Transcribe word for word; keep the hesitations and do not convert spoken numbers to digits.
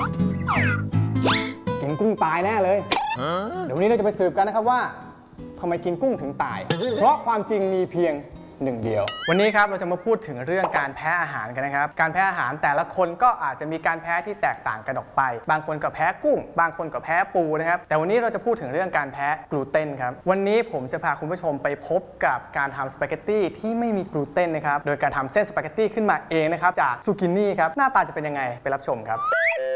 กินกุ้งตายแน่เลยเดี๋ยววันนี้เราจะไปสืบกันนะครับว่าทำไมกินกุ้งถึงตายเพราะความจริงมีเพียงหนึ่งเดียววันนี้ครับเราจะมาพูดถึงเรื่องการแพ้อาหารกันนะครับการแพ้อาหารแต่ละคนก็อาจจะมีการแพ้ที่แตกต่างกันออกไปบางคนก็แพ้กุ้งบางคนก็แพ้ปูนะครับแต่วันนี้เราจะพูดถึงเรื่องการแพ้กลูเตนครับวันนี้ผมจะพาคุณผู้ชมไปพบกับการทำสปาเกตตี้ที่ไม่มีกลูเตนนะครับโดยการทำเส้นสปาเกตตี้ขึ้นมาเองนะครับจากซูกินี่ครับหน้าตาจะเป็นยังไงไปรับชมครับ